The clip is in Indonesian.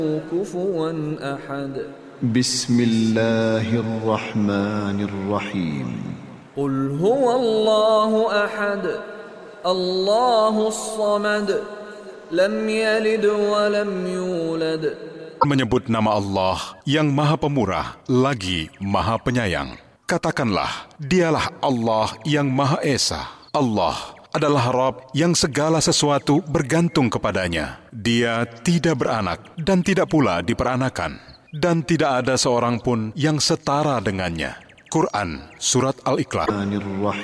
كفوا أحد بسم الله الرحمن الرحيم قل هو الله أحد الله الصمد لم يلد ولم يولد. Menyebut nama Allah yang Maha Pemurah lagi Maha Penyayang. Katakanlah, dialah Allah yang Maha Esa. Allah adalah Rabb yang segala sesuatu bergantung kepadanya. Dia tidak beranak dan tidak pula diperanakan. Dan tidak ada seorang pun yang setara dengannya. Quran Surat Al-Ikhlas.